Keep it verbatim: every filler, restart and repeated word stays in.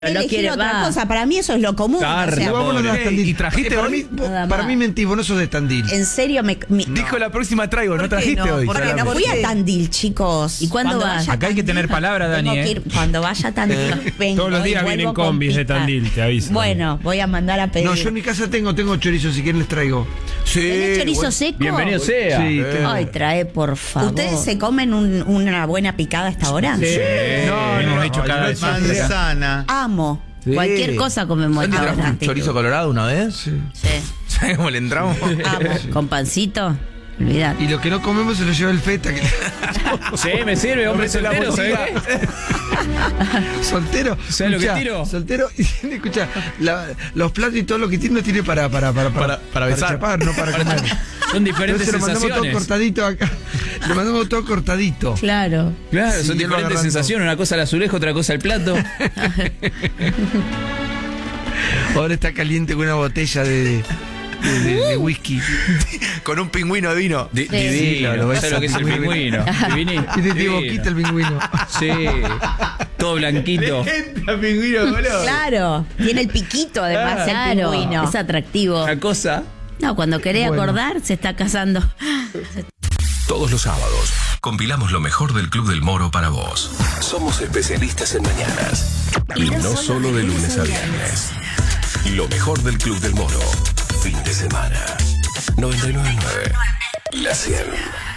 Elegir quiere, otra va. cosa, para mí eso es lo común. Tarde, o sea, vámonos a Tandil. ¿Y trajiste para hoy? mí, para mí mentí, vos no sos de Tandil. En serio, me, mi, Dijo la próxima traigo, ¿no trajiste no? hoy? Porque no fui a Tandil, chicos. ¿Y cuándo vas? Acá hay que tener palabra, Dani. Tengo que ir, cuando vaya a Tandil, vengo. Todos los días vienen combis de Tandil, te aviso. Bueno, voy a mandar a pedir. No, yo en mi casa tengo, tengo chorizo, si quieren les traigo. Sí. ¿Tenés chorizo bueno. seco? Bienvenido sea. Sí, tengo. Ay, trae, por favor. ¿Ustedes se comen un, una buena picada a esta hora? Sí. No, no, hemos hecho cada vez más. Manzana. Amo. Sí. Cualquier cosa comemos. ¿Dónde ahora. trajo un chorizo colorado una vez? Sí. Sí. ¿Sabes cómo le entramos? Amo. Con pancito. Olvidate. Y lo que no comemos se lo lleva el feta. Que... Sí, me sirve, hombre soltero, ¿sabes qué? Soltero. ¿Sabes lo que escuchá, tiro? Soltero. Y tiene, escucha, la, los platos y todo lo que tiene no tiene para para para Para- para besar. chapar, no para comer. Son diferentes Entonces lo mandamos todo sensaciones. cortadito acá. Lo mandamos todo cortadito. Claro. Claro, Sí, son y él va diferentes agarrando. sensaciones. Una cosa el azulejo, otra cosa el plato. Ahora está caliente con una botella de, de, de- de whisky. Con un pingüino de vino. Di- Sí. Divino. Lo ves ¿Sabes lo que es el pingüino? Divini- Y te tiene divino. boquita el pingüino. Sí. Todo blanquito. pingüino, boludo. Claro. Tiene el piquito, además, el Claro. pingüino. Es atractivo. Una cosa. No, cuando querés Bueno. acordar, se está casando. Todos los sábados compilamos lo mejor del Club del Moro para vos. Somos especialistas en mañanas. Y no solo de lunes a viernes. Lo mejor del Club del Moro. Fin de semana. noventa y nueve punto nueve. La cien.